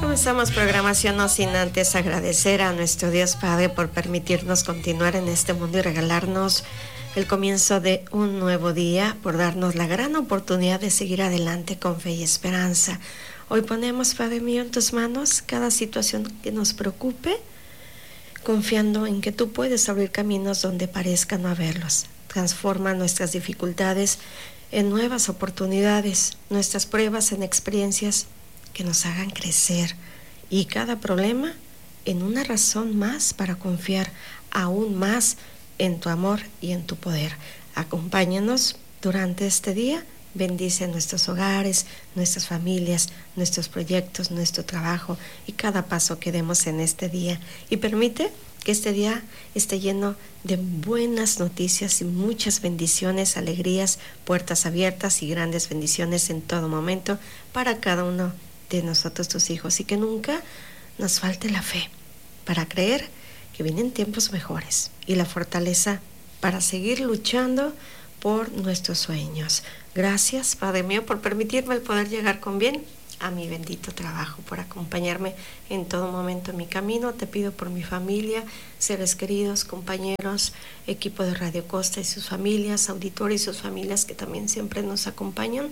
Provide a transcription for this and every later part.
Comenzamos programación no sin antes agradecer a nuestro Dios Padre por permitirnos continuar en este mundo y regalarnos el comienzo de un nuevo día, por darnos la gran oportunidad de seguir adelante con fe y esperanza. Hoy ponemos, Padre mío, en tus manos cada situación que nos preocupe, confiando en que tú puedes abrir caminos donde parezca no haberlos. Transforma nuestras dificultades en nuevas oportunidades, nuestras pruebas en experiencias que nos hagan crecer, y cada problema en una razón más para confiar aún más en tu amor y en tu poder. Acompáñanos durante este día, bendice nuestros hogares, nuestras familias, nuestros proyectos, nuestro trabajo y cada paso que demos en este día, y permite que este día esté lleno de buenas noticias y muchas bendiciones, alegrías, puertas abiertas y grandes bendiciones en todo momento para cada uno de nosotros, tus hijos, y que nunca nos falte la fe para creer que vienen tiempos mejores y la fortaleza para seguir luchando por nuestros sueños. Gracias, Padre mío, por permitirme el poder llegar con bien a mi bendito trabajo, por acompañarme en todo momento en mi camino. Te pido por mi familia, seres queridos, compañeros, equipo de Radio Costa y sus familias, auditores y sus familias que también siempre nos acompañan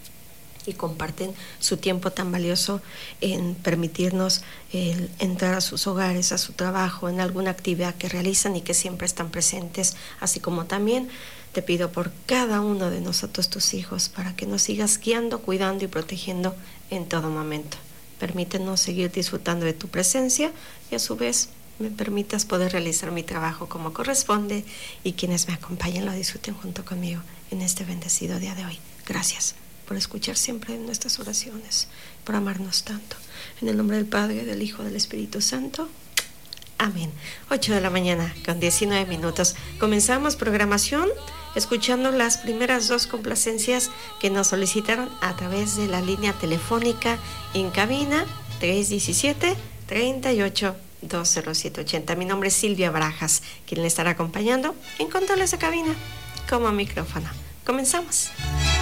y comparten su tiempo tan valioso en permitirnos entrar a sus hogares, a su trabajo, en alguna actividad que realizan y que siempre están presentes, así como también te pido por cada uno de nosotros, tus hijos, para que nos sigas guiando, cuidando y protegiendo en todo momento. Permítenos seguir disfrutando de tu presencia y a su vez me permitas poder realizar mi trabajo como corresponde, y quienes me acompañen lo disfruten junto conmigo en este bendecido día de hoy. Gracias por escuchar siempre nuestras oraciones, por amarnos tanto. En el nombre del Padre, del Hijo, del Espíritu Santo. Amén. 8 de la mañana con 19 minutos. Comenzamos programación escuchando las primeras dos complacencias que nos solicitaron a través de la línea telefónica en cabina 317-38-20780. Mi nombre es Silvia Barajas, quien le estará acompañando en controles de cabina como micrófono. Comenzamos.